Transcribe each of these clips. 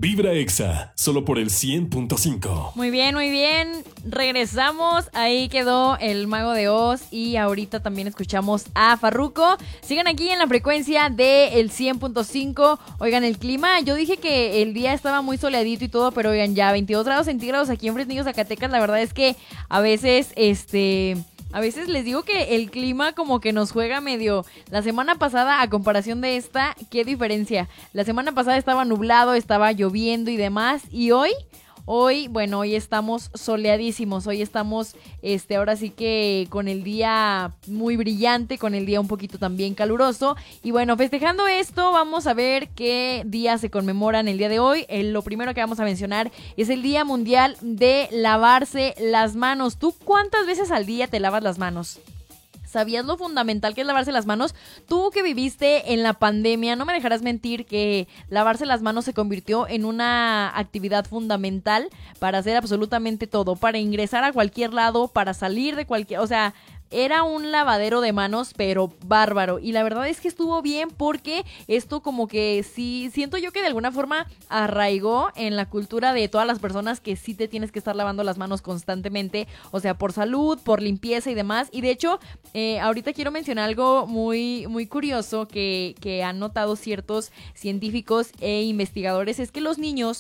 Vibra Exa, solo por el 100.5. Muy bien, muy bien. Regresamos. Ahí quedó el Mago de Oz y ahorita también escuchamos a Farruko. Sigan aquí en la frecuencia del 100.5. Oigan, el clima, yo dije que el día estaba muy soleadito y todo, pero oigan, ya 22 grados centígrados aquí en Fresnillo, Zacatecas. La verdad es que a veces, les digo que el clima como que nos juega medio. La semana pasada, a comparación de esta, ¿qué diferencia? La semana pasada estaba nublado, estaba lloviendo y demás. Y hoy estamos soleadísimos. Hoy estamos, ahora sí que con el día muy brillante, con el día un poquito también caluroso. Y bueno, festejando esto, vamos a ver qué días se conmemoran el día de hoy. Lo primero que vamos a mencionar es el Día Mundial de Lavarse las Manos. ¿Tú cuántas veces al día te lavas las manos? ¿Sabías lo fundamental que es lavarse las manos? Tú que viviste en la pandemia, no me dejarás mentir que lavarse las manos se convirtió en una actividad fundamental para hacer absolutamente todo, para ingresar a cualquier lado, para salir de cualquier, o sea, era un lavadero de manos, pero bárbaro. Y la verdad es que estuvo bien porque esto como que sí, siento yo que de alguna forma arraigó en la cultura de todas las personas que sí te tienes que estar lavando las manos constantemente. O sea, por salud, por limpieza y demás. Y de hecho, ahorita quiero mencionar algo muy, muy curioso que han notado ciertos científicos e investigadores. Es que los niños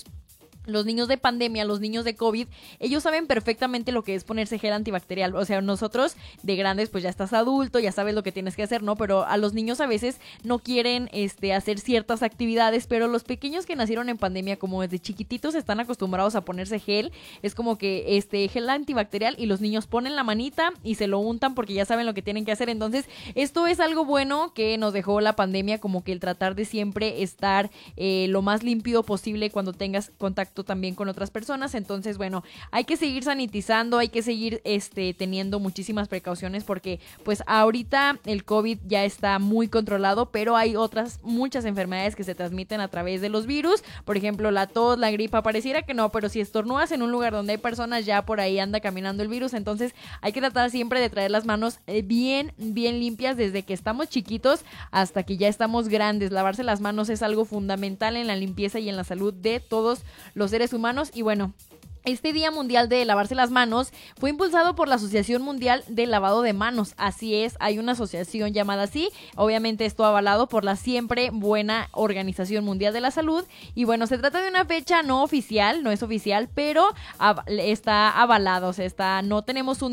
de pandemia, los niños de COVID, ellos saben perfectamente lo que es ponerse gel antibacterial. O sea, nosotros de grandes pues ya estás adulto, ya sabes lo que tienes que hacer, ¿no? Pero a los niños a veces no quieren hacer ciertas actividades, pero los pequeños que nacieron en pandemia, como desde chiquititos están acostumbrados a ponerse gel, es como que gel antibacterial y los niños ponen la manita y se lo untan porque ya saben lo que tienen que hacer. Entonces, esto es algo bueno que nos dejó la pandemia, como que el tratar de siempre estar lo más limpio posible cuando tengas contacto también con otras personas. Entonces, bueno, hay que seguir sanitizando, hay que seguir teniendo muchísimas precauciones porque pues ahorita el COVID ya está muy controlado, pero hay otras muchas enfermedades que se transmiten a través de los virus. Por ejemplo, la tos, la gripa, pareciera que no, pero si estornudas en un lugar donde hay personas, ya por ahí anda caminando el virus. Entonces, hay que tratar siempre de traer las manos bien, bien limpias desde que estamos chiquitos hasta que ya estamos grandes. Lavarse las manos es algo fundamental en la limpieza y en la salud de todos los seres humanos. Y bueno, este Día Mundial de Lavarse las Manos fue impulsado por la Asociación Mundial de Lavado de Manos. Así es, hay una asociación llamada así. Obviamente esto avalado por la siempre buena Organización Mundial de la Salud. Y bueno, se trata de una fecha no oficial, no es oficial, pero está avalado. O sea, no tenemos un